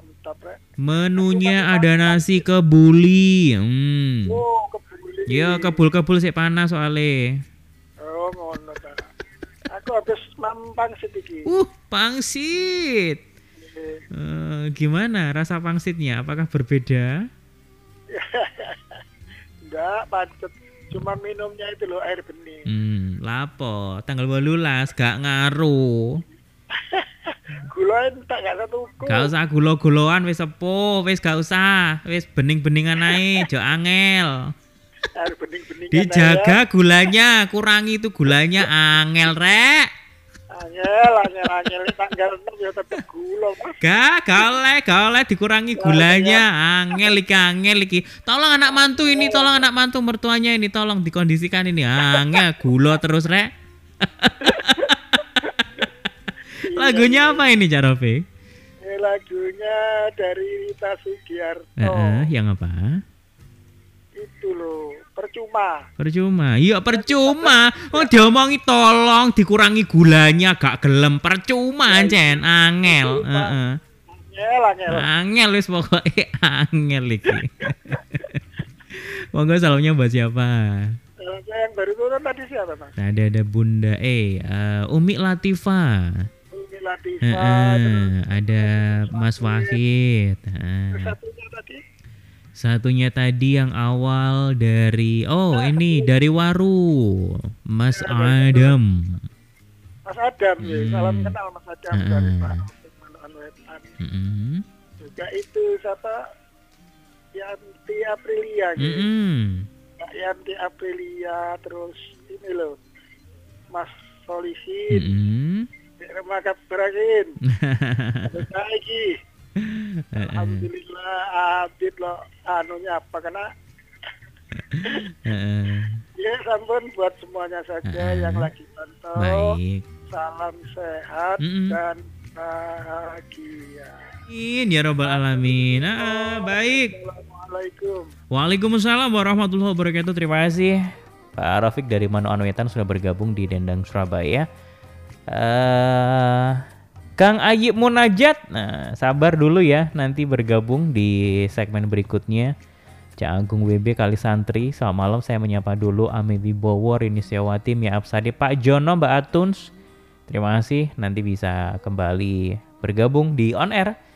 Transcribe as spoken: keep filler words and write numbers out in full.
Mantap, Rek. Menunya ada nasi kebuli. Hmm. Oh, kebuli. Ya kebul-kebul sik panas soalnya. Oh, ngono ta. Aku habis mampang sedikit. Uh, pangsit. Uh, gimana rasa pangsitnya? Apakah berbeda? Enggak, pancet. Cuma minumnya itu loh air bening. Hmm, lapo. Tanggal wolulas gak ngaruh. Gula entak gak satu tuku. Gak usah gulo-guloan wis sepuh, wis gak usah. Wis bening-beningan ae, jo angel. Air bening-bening. Dijaga gulanya, kurangi itu gulanya angel, Rek. Angel, angel, angel tanggal enam ya tetep gula, Mas. Gak, gak oleh, gak oleh dikurangi gulanya. Angel iki, angel iki. Tolong anak mantu ini, tolong anak mantu mertuanya ini, tolong dikondisikan ini. Angel, gula terus, Rek. Lagunya apa ini, Cak Rafiq? Ini lagunya dari Rita Sugiarto. Uh, yang apa? Itu loh, percuma. Percuma. Iya percuma. Oh diomongi tolong dikurangi gulanya gak gelem. Percuma ancen angel. Heeh. Angel, angel. Angel wis pokoke angel iki. Monggo salamnya buat siapa? Salamnya yang baru turun tadi siapa, Mas? Tadi ada Bunda E, uh, Umi Latifa. Umi Latifa. Uh, ada Mas Wahid. Uh. Satunya tadi? Satunya tadi yang awal dari oh nah, ini dari Waru, Mas ya, Adam. Mas Adam, hmm. ya. Salam kenal Mas Adam uh, dari Pak Manoan Wetan. Uh, Juga itu siapa? Yanti Aprilia, gitu. Uh, Mbak Yanti Aprilia, terus ini loh, Mas Solisin, uh, Remakat Berakin, terus lagi. Alhamdulillah Abid lo anunya apa karena ya sampun buat semuanya saja yang lagi pantau. Baik. Salam sehat mm-mm. dan bahagia. Amin ya robbal alamin. Ah, baik. Assalamualaikum. Waalaikumsalam warahmatullahi wabarakatuh. Terima kasih Pak Rafiq dari Manoan Wetan sudah bergabung di Dendang Surabaya. Uh, Kang Ayib Munajat, nah sabar dulu ya, nanti bergabung di segmen berikutnya. Cak Agung W B Kali Santri, selamat malam, saya menyapa dulu Ame Wibowo, Rini Setiawati, Mia Absade, Pak Jono, Mbak Atuns. Terima kasih, nanti bisa kembali bergabung di On Air